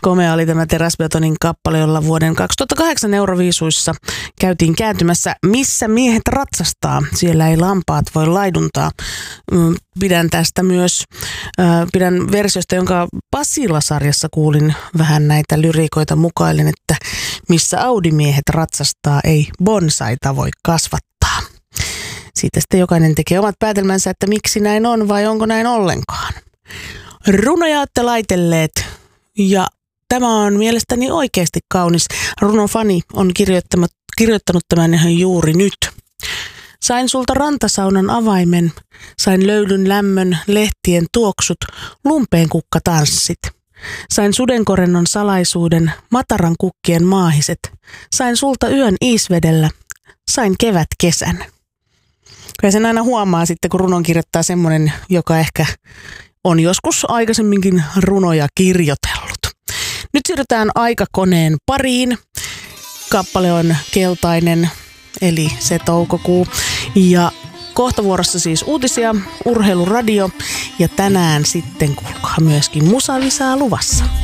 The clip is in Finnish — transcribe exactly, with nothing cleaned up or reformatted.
Komea oli tämä Teräsbetonin kappale, jolla vuoden kaksituhattakahdeksan Euroviisuissa käytiin kääntymässä Missä miehet ratsastaa. Siellä ei lampaat voi laiduntaa. Pidän tästä myös, pidän versiosta, jonka Pasila-sarjassa kuulin vähän näitä lyriikoita mukaillen, että missä Audi-miehet ratsastaa, ei bonsaita voi kasvattaa. Siitä sitten jokainen tekee omat päätelmänsä, että miksi näin on vai onko näin ollenkaan. Runoja olette laitelleet ja tämä on mielestäni oikeasti kaunis. Runofani on kirjoittanut, kirjoittanut tämän ihan juuri nyt. Sain sulta rantasaunan avaimen, sain löylyn lämmön, lehtien tuoksut, lumpeen kukkatanssit. Sain sudenkorennon salaisuuden, mataran kukkien maahiset. Sain sulta yön iisvedellä, sain kevät kesän. Kyllä sen aina huomaa sitten, kun runon kirjoittaa semmoinen, joka ehkä on joskus aikaisemminkin runoja kirjoitellut. Nyt siirrytään aikakoneen pariin. Kappale on Keltainen, eli se toukokuu. Ja kohta vuorossa siis uutisia, urheiluradio ja tänään sitten kuulkaa myöskin musavisaa luvassa.